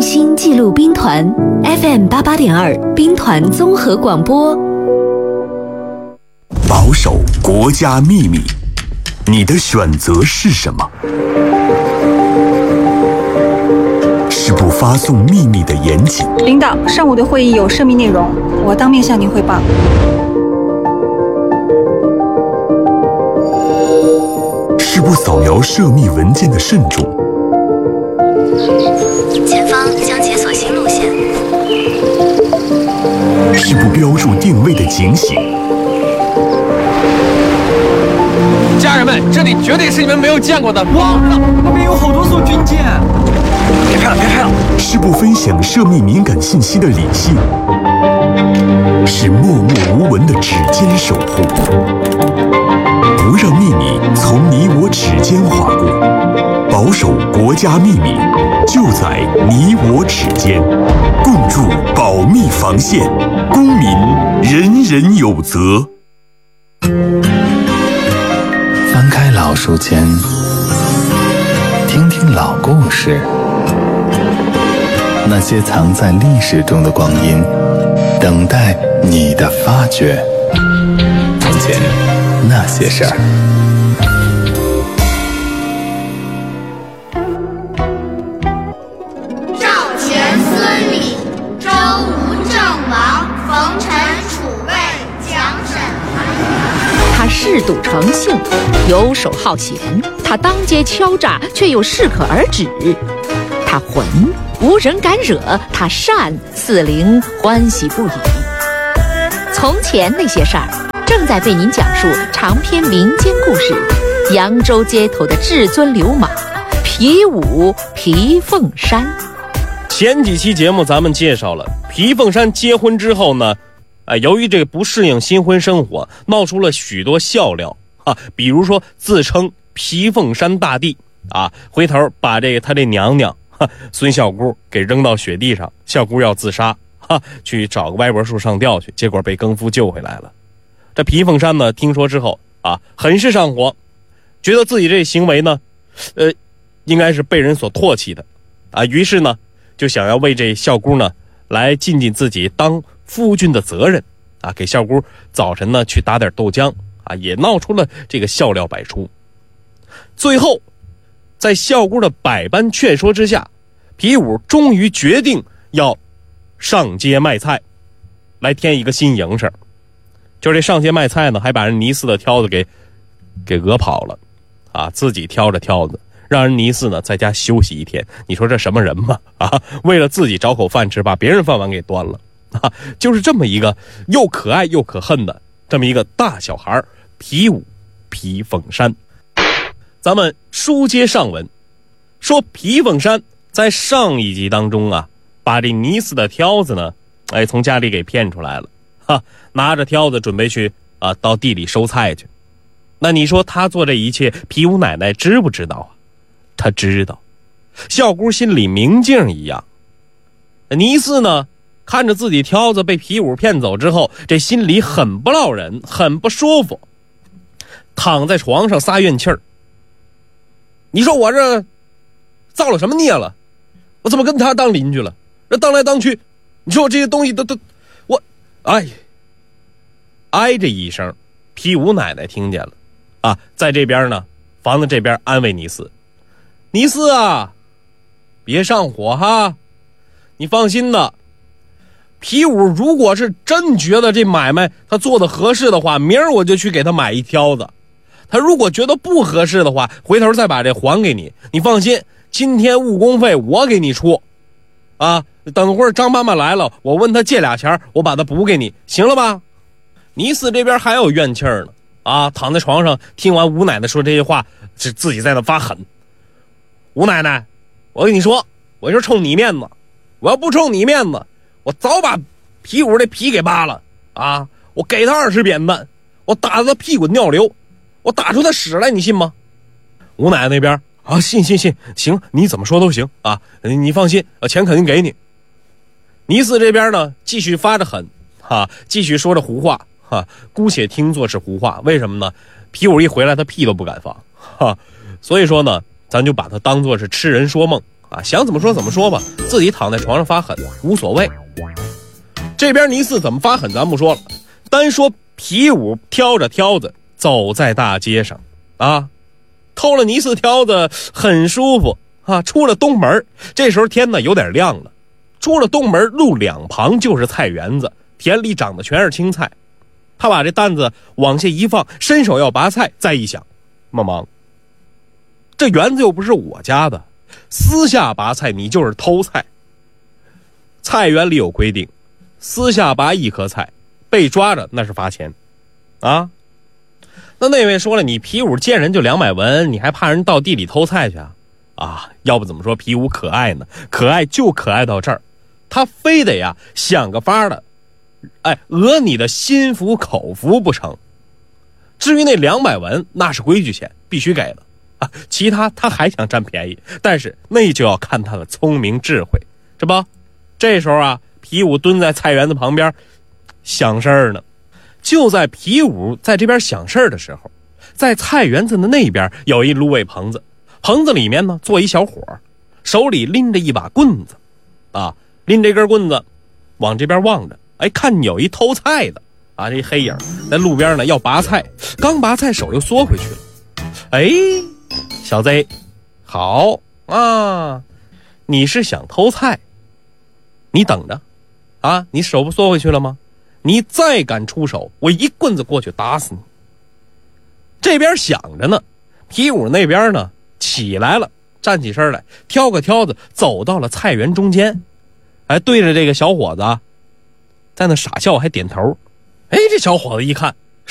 用心记录兵团 FM88.2 兵团综合广播。 保守国家秘密，你的选择是什么？是不发送秘密的严谨。 领导，上午的会议有涉密内容，我当面向您汇报。 是不扫描涉密文件的慎重。 前方将解锁新路线。 是不标注定位的警醒。 家人们，这里绝对是你们没有见过的。哇，那边有好多艘军舰！别拍了，别拍了！ 是不分享涉密敏感信息的理性。是默默无闻的指尖守护。不让秘密从你我指尖划过，保守国家秘密就在你我指尖，共筑保密防线，公民人人有责。 翻开老书签，听听老故事，那些藏在历史中的光阴，等待你的发掘。从前那些事儿。 赵钱孙李周吴郑王冯陈楚魏蒋沈韩。 他嗜赌成性，游手好闲，他当街敲诈，却又适可而止。他浑，无人敢惹；他善，四邻欢喜不已。从前那些事儿，正在为您讲述长篇民间故事《扬州街头的至尊流氓皮五皮凤山》。 前几期节目咱们介绍了皮凤山结婚之后呢，由于这个不适应新婚生活，闹出了许多笑料啊，比如说自称皮凤山大帝啊，回头把他这娘娘孙小姑给扔到雪地上，小姑要自杀去找个歪脖树上吊去，结果被更夫救回来了。这皮凤山呢，听说之后啊，很是上火，觉得自己这行为呢，应该是被人所唾弃的啊，于是呢，就想要为这孝姑呢来尽尽自己当夫君的责任啊，给孝姑早晨呢去打点豆浆啊，也闹出了这个笑料百出。最后，在孝姑的百般劝说之下，皮五终于决定要上街卖菜，来添一个新营生。就这上街卖菜呢，还把人倪四的挑子给讹跑了啊，自己挑着挑子，让人倪四呢在家休息一天。你说这什么人嘛啊？为了自己找口饭吃，把别人饭碗给端了啊！就是这么一个又可爱又可恨的这么一个大小孩皮五皮凤山。咱们书接上文，说皮凤山在上一集当中啊，把这倪四的挑子呢，从家里给骗出来了。拿着挑子准备去到地里收菜去。那你说他做这一切，皮五奶奶知不知道啊？他知道，孝姑心里明镜一样。倪四呢，看着自己挑子被皮五骗走之后，这心里很不落忍，很不舒服，躺在床上撒怨气儿。你说我这造了什么孽了？我怎么跟他当邻居了？这当来当去，你说我这些东西都我哎这一声，皮五奶奶听见了啊，在这边呢，房子这边安慰倪四。倪四啊，别上火哈，你放心的。皮五如果是真觉得这买卖他做的合适的话，明儿我就去给他买一挑子。他如果觉得不合适的话，回头再把这还给你。你放心，今天误工费我给你出啊。等会儿张妈妈来了，我问他借俩钱，我把他补给你，行了吧？倪四这边还有怨气儿呢啊，躺在床上听完吴奶奶说这些话，是自己在那发狠。吴奶奶，我跟你说，我就冲你面子，我要不冲你面子，我早把皮五这皮给扒了啊！我给他20扁担，我打他屁滚尿流，我打出他屎来，你信吗？吴奶奶那边啊，信，行，你怎么说都行啊，你放心，钱肯定给你。倪四这边呢，继续发着狠继续说着胡话姑且听作是胡话。为什么呢？皮五一回来，他屁都不敢放所以说呢，咱就把他当作是痴人说梦啊，想怎么说怎么说吧，自己躺在床上发狠无所谓。这边倪四怎么发狠咱不说了，单说皮五挑着挑子走在大街上啊，偷了倪四挑子很舒服啊。出了东门，这时候天呢有点亮了，出了东门，路两旁就是菜园子，田里长的全是青菜。他把这担子往下一放，伸手要拔菜，再一想，忙忙，这园子又不是我家的，私下拔菜你就是偷菜。菜园里有规定，私下拔1颗菜被抓着那是罚钱啊。那位说了，你皮五见人就200文，你还怕人到地里偷菜去啊？要不怎么说皮五可爱呢？可爱就可爱到这儿，他非得呀想个法的讹你的心服口服不成。至于那200文，那是规矩钱，必须给的啊。其他他还想占便宜，但是那就要看他的聪明智慧，是吧？这时候啊，皮五蹲在菜园子旁边想事儿呢。就在皮五在这边想事儿的时候，在菜园子的那边有一芦苇棚子，棚子里面呢坐一小伙，手里拎着一把棍子啊，拎这根棍子往这边望着，看有一偷菜的啊，这黑影在路边呢要拔菜，刚拔菜手又缩回去了。小贼，好啊，你是想偷菜，你等着啊，你手不缩回去了吗？你再敢出手，我一棍子过去打死你。这边想着呢，皮五那边呢起来了，站起身来，挑个挑子走到了菜园中间，对着这个小伙子在那傻笑还点头。这小伙子一看，